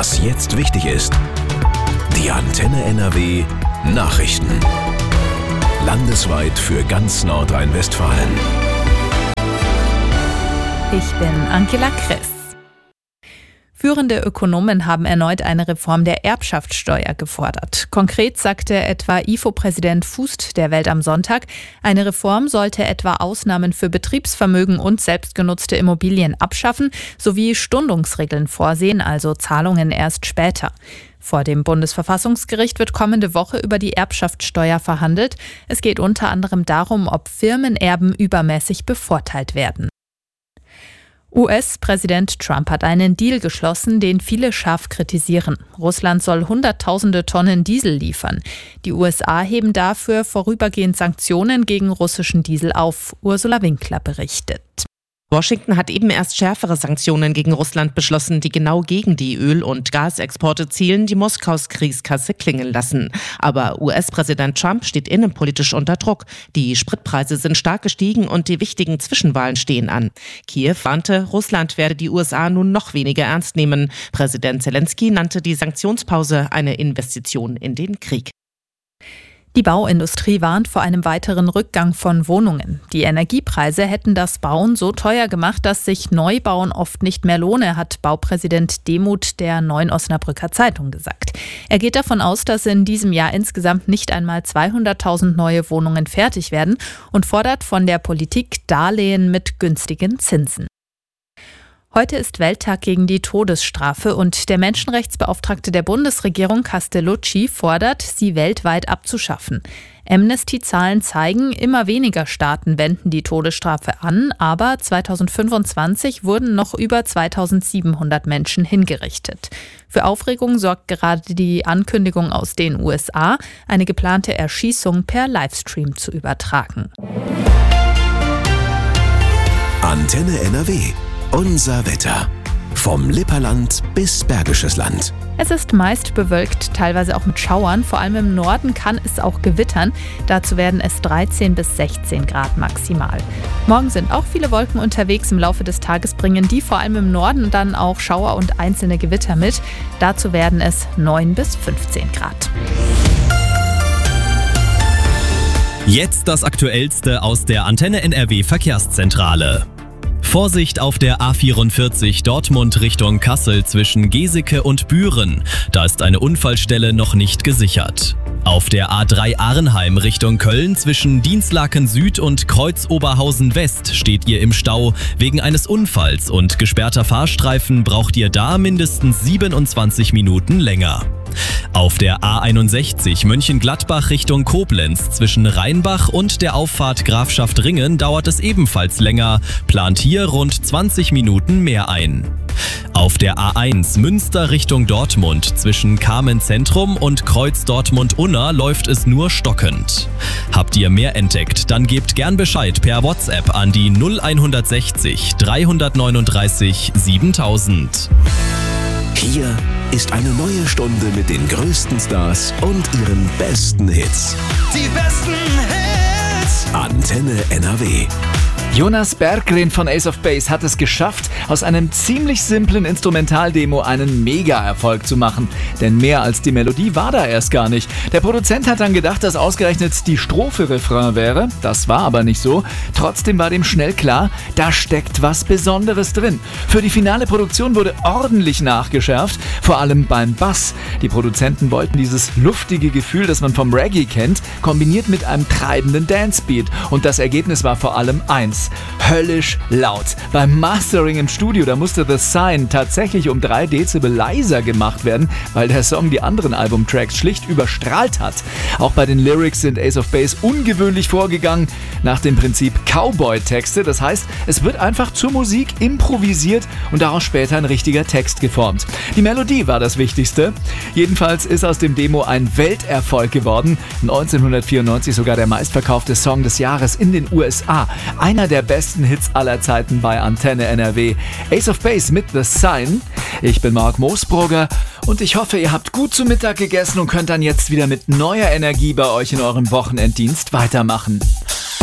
Was jetzt wichtig ist. Die Antenne NRW Nachrichten. Landesweit für ganz Nordrhein-Westfalen. Ich bin Angela Kress. Führende Ökonomen haben erneut eine Reform der Erbschaftssteuer gefordert. Konkret sagte etwa IFO-Präsident Fußt der Welt am Sonntag, eine Reform sollte etwa Ausnahmen für Betriebsvermögen und selbstgenutzte Immobilien abschaffen, sowie Stundungsregeln vorsehen, also Zahlungen erst später. Vor dem Bundesverfassungsgericht wird kommende Woche über die Erbschaftssteuer verhandelt. Es geht unter anderem darum, ob Firmenerben übermäßig bevorteilt werden. US-Präsident Trump hat einen Deal geschlossen, den viele scharf kritisieren. Russland soll Hunderttausende Tonnen Diesel liefern. Die USA heben dafür vorübergehend Sanktionen gegen russischen Diesel auf. Ursula Winkler berichtet. Washington hat eben erst schärfere Sanktionen gegen Russland beschlossen, die genau gegen die Öl- und Gasexporte zielen, die Moskaus Kriegskasse klingeln lassen. Aber US-Präsident Trump steht innenpolitisch unter Druck. Die Spritpreise sind stark gestiegen und die wichtigen Zwischenwahlen stehen an. Kiew warnte, Russland werde die USA nun noch weniger ernst nehmen. Präsident Zelensky nannte die Sanktionspause eine Investition in den Krieg. Die Bauindustrie warnt vor einem weiteren Rückgang von Wohnungen. Die Energiepreise hätten das Bauen so teuer gemacht, dass sich Neubauen oft nicht mehr lohne, hat Baupräsident Demuth der Neuen Osnabrücker Zeitung gesagt. Er geht davon aus, dass in diesem Jahr insgesamt nicht einmal 200.000 neue Wohnungen fertig werden und fordert von der Politik Darlehen mit günstigen Zinsen. Heute ist Welttag gegen die Todesstrafe und der Menschenrechtsbeauftragte der Bundesregierung Castellucci fordert, sie weltweit abzuschaffen. Amnesty-Zahlen zeigen, immer weniger Staaten wenden die Todesstrafe an, aber 2025 wurden noch über 2700 Menschen hingerichtet. Für Aufregung sorgt gerade die Ankündigung aus den USA, eine geplante Erschießung per Livestream zu übertragen. Antenne NRW. Unser Wetter. Vom Lipperland bis Bergisches Land. Es ist meist bewölkt, teilweise auch mit Schauern. Vor allem im Norden kann es auch gewittern. Dazu werden es 13 bis 16 Grad maximal. Morgen sind auch viele Wolken unterwegs. Im Laufe des Tages bringen die vor allem im Norden dann auch Schauer und einzelne Gewitter mit. Dazu werden es 9 bis 15 Grad. Jetzt das Aktuellste aus der Antenne NRW Verkehrszentrale. Vorsicht auf der A44 Dortmund Richtung Kassel zwischen Geseke und Büren. Da ist eine Unfallstelle noch nicht gesichert. Auf der A3 Arnheim Richtung Köln zwischen Dinslaken Süd und Kreuz Oberhausen West steht ihr im Stau. Wegen eines Unfalls und gesperrter Fahrstreifen braucht ihr da mindestens 27 Minuten länger. Auf der A61 Mönchengladbach Richtung Koblenz zwischen Rheinbach und der Auffahrt Grafschaft Ringen dauert es ebenfalls länger, plant hier rund 20 Minuten mehr ein. Auf der A1 Münster Richtung Dortmund zwischen Kamen Zentrum und Kreuz Dortmund-Unna läuft es nur stockend. Habt ihr mehr entdeckt, dann gebt gern Bescheid per WhatsApp an die 0160 339 7000. Hier ist eine neue Stunde mit den größten Stars und ihren besten Hits. Die besten Hits! Antenne NRW. Jonas Berggren von Ace of Base hat es geschafft, aus einem ziemlich simplen Instrumentaldemo einen Mega-Erfolg zu machen. Denn mehr als die Melodie war da erst gar nicht. Der Produzent hat dann gedacht, dass ausgerechnet die Strophe Refrain wäre. Das war aber nicht so. Trotzdem war dem schnell klar, da steckt was Besonderes drin. Für die finale Produktion wurde ordentlich nachgeschärft, vor allem beim Bass. Die Produzenten wollten dieses luftige Gefühl, das man vom Reggae kennt, kombiniert mit einem treibenden Dancebeat. Und das Ergebnis war vor allem eins: höllisch laut. Beim Mastering im Studio, da musste The Sign tatsächlich um 3 Dezibel leiser gemacht werden, weil der Song die anderen Albumtracks schlicht überstrahlt hat. Auch bei den Lyrics sind Ace of Base ungewöhnlich vorgegangen, nach dem Prinzip Cowboy-Texte. Das heißt, es wird einfach zur Musik improvisiert und daraus später ein richtiger Text geformt. Die Melodie war das Wichtigste. Jedenfalls ist aus dem Demo ein Welterfolg geworden. 1994 sogar der meistverkaufte Song des Jahres in den USA. Einer der besten Hits aller Zeiten bei Antenne NRW. Ace of Base mit The Sign. Ich bin Marc Moosbrugger und ich hoffe, ihr habt gut zu Mittag gegessen und könnt dann jetzt wieder mit neuer Energie bei euch in eurem Wochenenddienst weitermachen.